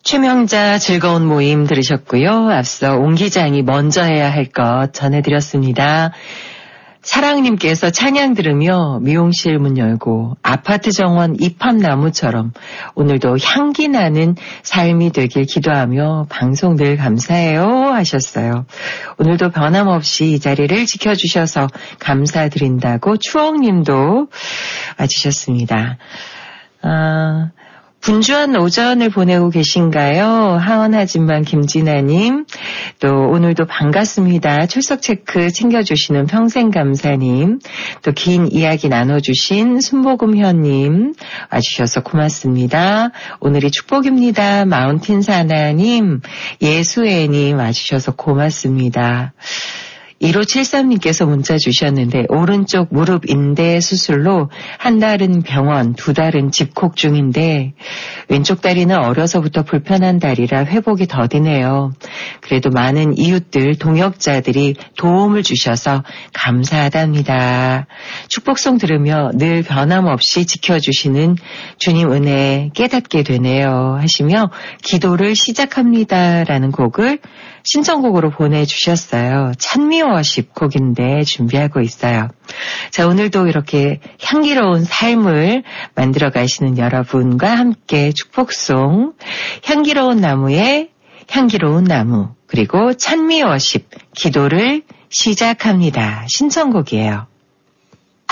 최명자 즐거운 모임 들으셨고요. 앞서 옹 기장이 먼저 해야 할 것 전해드렸습니다. 사랑님께서 찬양 들으며 미용실 문 열고 아파트 정원 입합나무처럼 오늘도 향기 나는 삶이 되길 기도하며 방송 늘 감사해요 하셨어요. 오늘도 변함없이 이 자리를 지켜주셔서 감사드린다고 추억님도 와주셨습니다. 분주한 오전을 보내고 계신가요? 하원하지만 김진아님, 또 오늘도 반갑습니다. 출석 체크 챙겨주시는 평생감사님, 또 긴 이야기 나눠주신 순복음현님 와주셔서 고맙습니다. 오늘이 축복입니다. 마운틴사나님, 예수애님 와주셔서 고맙습니다. 1573님께서 문자 주셨는데 오른쪽 무릎 인대 수술로 한 달은 병원, 두 달은 집콕 중인데 왼쪽 다리는 어려서부터 불편한 다리라 회복이 더디네요. 그래도 많은 이웃들, 동역자들이 도움을 주셔서 감사하답니다. 축복송 들으며 늘 변함없이 지켜주시는 주님 은혜 깨닫게 되네요 하시며 기도를 시작합니다라는 곡을 신청곡으로 보내주셨어요. 찬미워십 곡인데 준비하고 있어요. 자, 오늘도 이렇게 향기로운 삶을 만들어 가시는 여러분과 함께 축복송, 향기로운 나무의 향기로운 나무, 그리고 찬미워십, 기도를 시작합니다. 신청곡이에요.